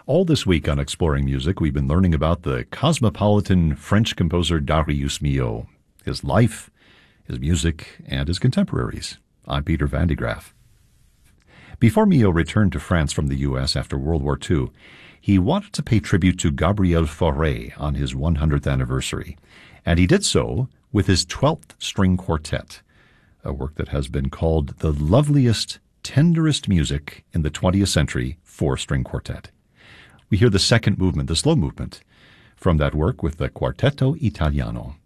All this week on Exploring Music, we've been learning about the cosmopolitan French composer Darius Milhaud, his life, his music, and his contemporaries. I'm Peter Van de Graaff. Before Milhaud returned to France from the U.S. after World War II, he wanted to pay tribute to Gabriel Fauré on his 100th anniversary, and he did so with his 12th String Quartet, a work that has been called the loveliest, tenderest music in the 20th century for string quartet. We hear the second movement, the slow movement, from that work with the Quartetto Italiano.